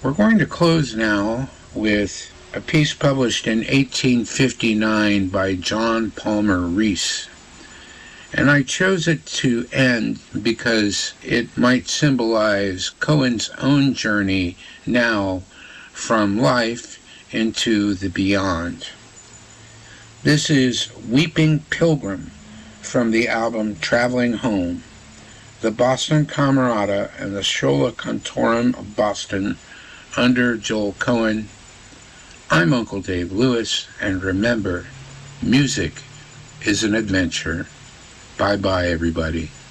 We're going to close now with a piece published in 1859 by John Palmer Reese. And I chose it to end because it might symbolize Cohen's own journey now from life into the beyond. This is Weeping Pilgrim from the album Traveling Home, the Boston Camerata and the Schola Cantorum of Boston under Joel Cohen. I'm Uncle Dave Lewis, and remember, music is an adventure. Bye-bye, everybody.